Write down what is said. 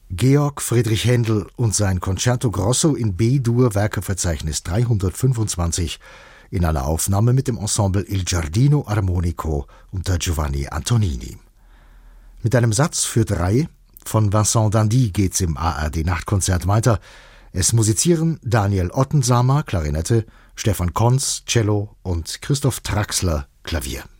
Georg Friedrich Händel und sein Concerto Grosso in B-Dur Werkeverzeichnis 325 in einer Aufnahme mit dem Ensemble Il Giardino Armonico unter Giovanni Antonini. Mit einem Satz für 3 von Vincent Dandy geht's im ARD-Nachtkonzert weiter. Es musizieren Daniel Ottensamer, Klarinette, Stefan Konz, Cello und Christoph Traxler, Klavier.